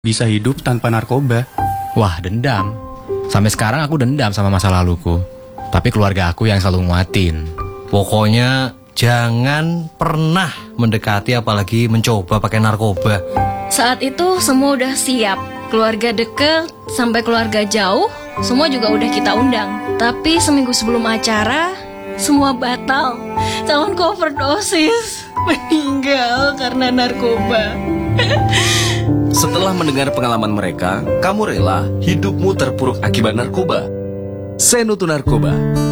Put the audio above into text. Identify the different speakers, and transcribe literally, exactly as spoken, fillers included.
Speaker 1: bisa hidup tanpa narkoba.
Speaker 2: Wah, dendam. Sampai sekarang aku dendam sama masa laluku. Tapi keluarga aku yang selalu nguatin.
Speaker 3: Pokoknya jangan pernah mendekati apalagi mencoba pakai narkoba.
Speaker 4: Saat itu semua udah siap. Keluarga deket sampai keluarga jauh, semua juga udah kita undang. Tapi seminggu sebelum acara, semua batal. Calonku overdosis, meninggal karena narkoba.
Speaker 5: Setelah mendengar pengalaman mereka, kamu rela hidupmu terpuruk akibat narkoba? Senu tu Narkoba.